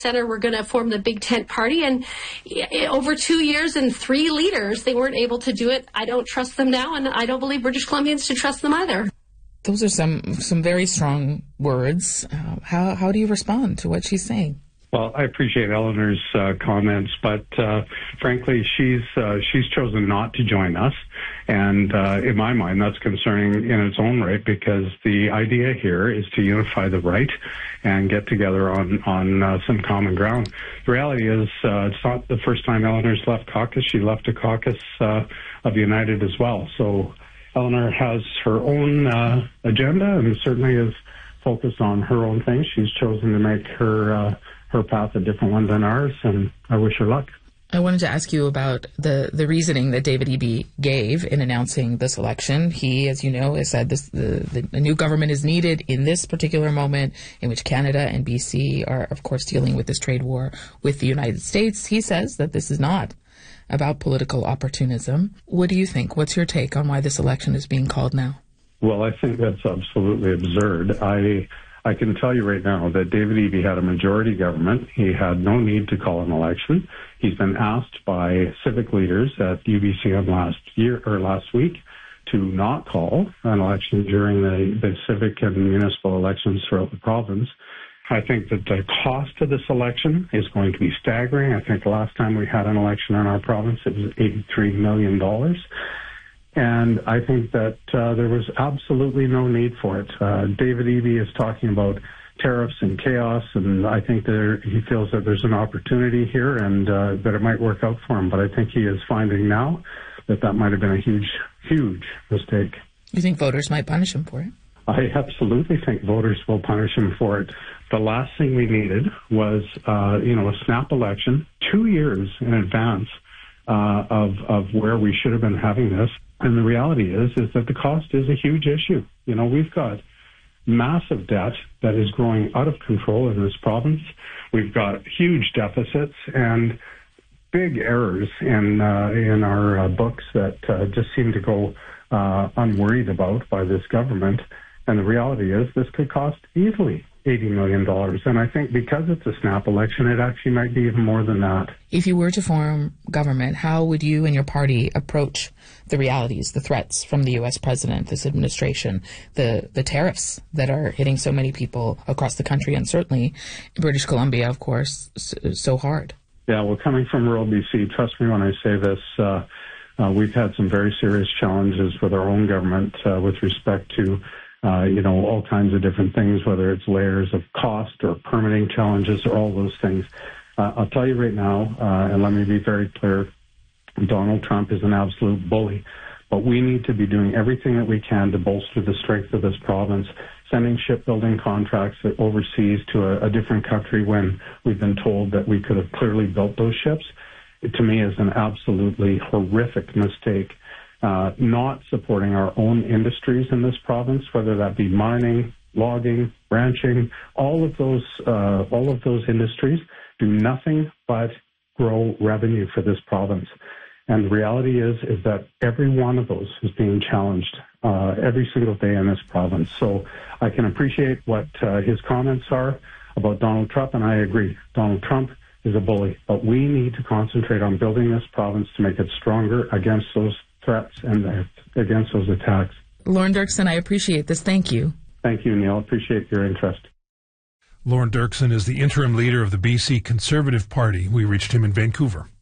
Center were going to form the Big Tent Party, and over 2 years and 3 leaders, they weren't able to do it. I don't trust them now, and I don't believe British Columbians should trust them either. Those are some very strong words. How do you respond to what she's saying? Well, I appreciate Eleanor's comments, but frankly, she's chosen not to join us, and in my mind, that's concerning in its own right, because the idea here is to unify the right and get together on some common ground. The reality is, it's not the first time Eleanor's left caucus. She left a caucus of United as well. So Eleanor has her own agenda and certainly is focused on her own things. She's chosen to make her path a different one than ours, and I wish her luck. I wanted to ask you about the reasoning that David Eby gave in announcing this election. He, as you know, has said the new government is needed in this particular moment in which Canada and BC are, of course, dealing with this trade war with the United States. He says that this is not about political opportunism. What do you think? What's your take on why this election is being called now? Well, I think that's absolutely absurd. I can tell you right now that David Eby had a majority government. He had no need to call an election. He's been asked by civic leaders at UBCM last week to not call an election during the civic and municipal elections throughout the province. I think that the cost of this election is going to be staggering. I think the last time we had an election in our province, it was $83 million. And I think that there was absolutely no need for it. David Eby is talking about tariffs and chaos, and I think he feels that there's an opportunity here and that it might work out for him. But I think he is finding now that might have been a huge, huge mistake. You think voters might punish him for it? I absolutely think voters will punish him for it. The last thing we needed was, a snap election 2 years in advance of where we should have been having this. And the reality is that the cost is a huge issue. We've got massive debt that is growing out of control in this province. We've got huge deficits and big errors in our books that just seem to go unworried about by this government. And the reality is this could cost easily $80 million. And I think because it's a snap election, it actually might be even more than that. If you were to form government, how would you and your party approach the realities, the threats from the U.S. president, this administration, the tariffs that are hitting so many people across the country and certainly in British Columbia, of course, so hard? Yeah, well, coming from rural BC, trust me when I say this, we've had some very serious challenges with our own government with respect to all kinds of different things, whether it's layers of cost or permitting challenges or all those things. I'll tell you right now, and let me be very clear, Donald Trump is an absolute bully, but we need to be doing everything that we can to bolster the strength of this province, sending shipbuilding contracts overseas to a different country when we've been told that we could have clearly built those ships. It, to me, is an absolutely horrific mistake. Not supporting our own industries in this province, whether that be mining, logging, ranching, all of those industries do nothing but grow revenue for this province. And the reality is that every one of those is being challenged every single day in this province. So I can appreciate what his comments are about Donald Trump, and I agree. Donald Trump is a bully, but we need to concentrate on building this province to make it stronger against those threats and against those attacks. Lorne Dirksen, I appreciate this. Thank you. Thank you, Neil. Appreciate your interest. Lorne Dirksen is the interim leader of the BC Conservative Party. We reached him in Vancouver.